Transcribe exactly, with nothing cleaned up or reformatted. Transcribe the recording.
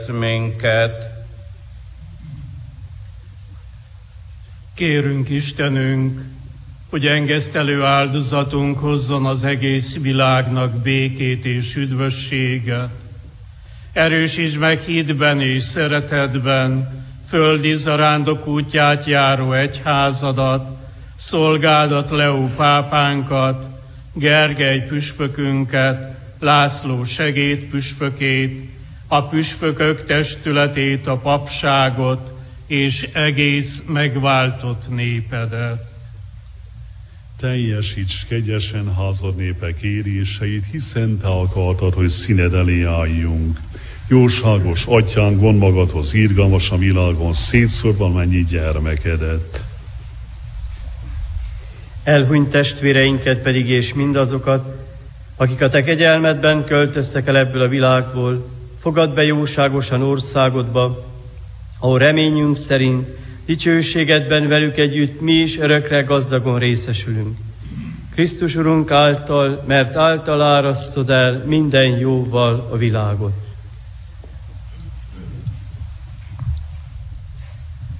minket. Kérünk Istenünk, hogy engesztelő áldozatunk hozzon az egész világnak békét és üdvösséget. Erősítsd meg hitben és szeretetben földi zarándok útját járó egyházadat, szolgádat Leó pápánkat, Gergely püspökünket, László segédpüspökét, a püspökök testületét, a papságot és egész megváltott népedet. Teljesíts kegyesen házad népe kéréseit, hiszen te akartad, hogy színed elé álljunk. Jóságos atyánk, von magadhoz irgalmas a világon, szétszórva mennyi gyermekedet. Elhunyt testvéreinket pedig és mindazokat, akik a te kegyelmedben költöztek el ebből a világból, fogadd be jóságosan országodba, ahol reményünk szerint dicsőségedben velük együtt mi is örökre gazdagon részesülünk. Krisztus Urunk által, mert által árasztod el minden jóval a világot.